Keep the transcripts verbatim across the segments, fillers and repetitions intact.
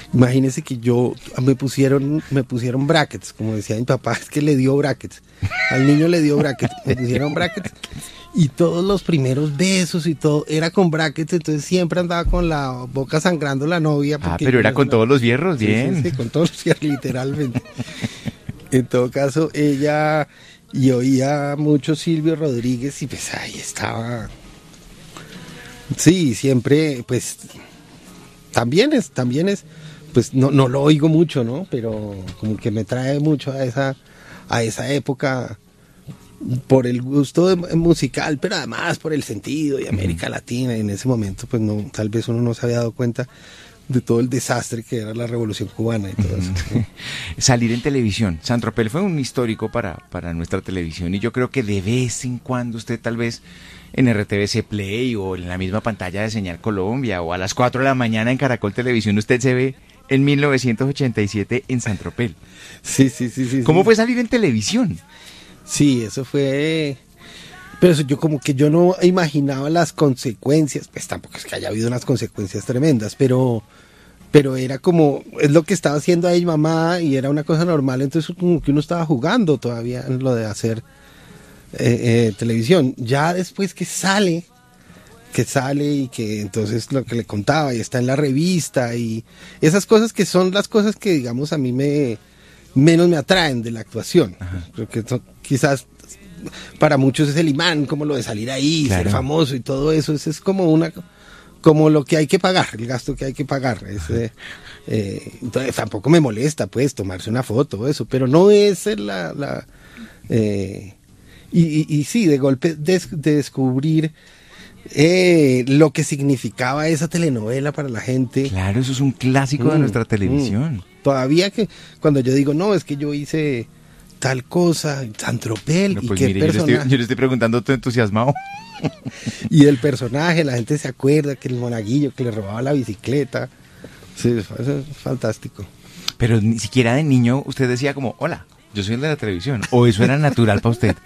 Imagínese que yo, me pusieron, me pusieron brackets, como decía mi papá, es que le dio brackets. Al niño le dio brackets, me pusieron brackets. Y todos los primeros besos y todo, era con brackets, entonces siempre andaba con la boca sangrando la novia. Ah, pero era con la... todos los hierros, bien. Sí, sí, sí, con todos los hierros, literalmente. En todo caso, ella, y oía mucho Silvio Rodríguez, y pues ahí estaba. Sí, siempre, pues, también es, también es, pues no, no lo oigo mucho, ¿no? Pero como que me trae mucho a esa, a esa época, por el gusto de, musical, pero además por el sentido y América Latina, y en ese momento pues no, tal vez uno no se había dado cuenta de todo el desastre que era la Revolución Cubana y todo eso. ¿Sí? Salir en televisión. Saint Tropez fue un histórico para, para nuestra televisión, y yo creo que de vez en cuando usted tal vez en R T V C Play o en la misma pantalla de Señal Colombia o a las cuatro de la mañana en Caracol Televisión usted se ve en mil novecientos ochenta y siete en Saint Tropez. Sí, sí, sí, sí. ¿Cómo sí. fue salir en televisión? Sí, eso fue... Pero eso, yo como que yo no imaginaba las consecuencias, pues tampoco es que haya habido unas consecuencias tremendas, pero, pero era como, es lo que estaba haciendo ahí mamá y era una cosa normal, entonces como que uno estaba jugando todavía en lo de hacer eh, eh, televisión. Ya después que sale, que sale y que entonces lo que le contaba y está en la revista y esas cosas que son las cosas que digamos a mí me menos me atraen de la actuación. Ajá. Creo que son, quizás para muchos es el imán, como lo de salir ahí, claro, ser famoso y todo eso, eso es como una como lo que hay que pagar, el gasto que hay que pagar. Es, eh, eh, entonces tampoco me molesta pues tomarse una foto o eso, pero no es la, la eh, y, y, y sí, de golpe des, de descubrir eh, lo que significaba esa telenovela para la gente. Claro, eso es un clásico mm, de nuestra televisión. Mm. Todavía que cuando yo digo, no, es que yo hice tal cosa, Saint Tropez, no, pues y qué mire, personaje. Yo le, estoy, yo le estoy preguntando, ¿tú entusiasmado? Y el personaje, la gente se acuerda que el monaguillo que le robaba la bicicleta. Sí, eso es fantástico. Pero ni siquiera de niño usted decía como, hola, yo soy el de la televisión, o eso era natural para usted.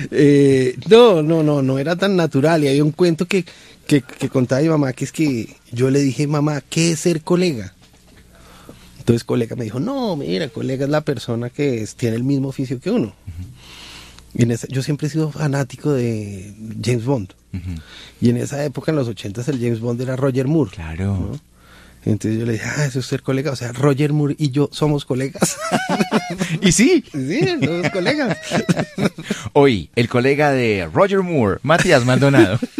Eh, no, no, no, no era tan natural. Y hay un cuento que, que, que contaba mi mamá, que es que yo le dije, mamá, ¿qué es ser colega? Entonces colega me dijo, no, mira, colega es la persona que es, tiene el mismo oficio que uno. Uh-huh. Y en esa, yo siempre he sido fanático de James Bond. Uh-huh. Y en esa época, en los ochentas, el James Bond era Roger Moore. Claro. ¿No? Entonces yo le dije, ah, eso es ser colega. O sea, Roger Moore y yo somos colegas. ¿Y sí? Sí, somos colegas. Hoy, el colega de Roger Moore, Matías Maldonado.